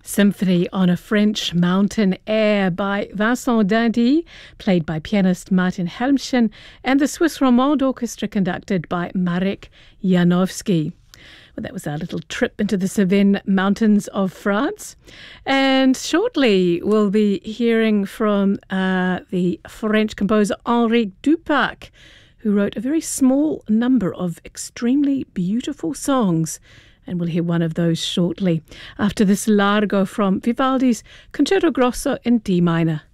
Symphony on a French Mountain Air by Vincent Dindy, played by pianist Martin Helmchen, and the Swiss Romande Orchestra conducted by Marek Janowski. Well, that was our little trip into the Cevennes mountains of France. And shortly we'll be hearing from the French composer Henri Duparc, who wrote a very small number of extremely beautiful songs. And we'll hear one of those shortly, after this Largo from Vivaldi's Concerto Grosso in D minor.